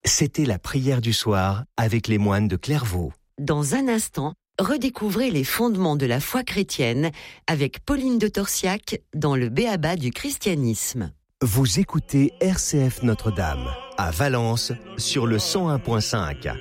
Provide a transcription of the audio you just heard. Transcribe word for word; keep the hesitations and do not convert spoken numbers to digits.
C'était la prière du soir avec les moines de Clairvaux. Dans un instant, redécouvrez les fondements de la foi chrétienne avec Pauline de Torsiac dans le B.A.B.A. du christianisme. Vous écoutez R C F Notre-Dame, à Valence, sur le cent un virgule cinq.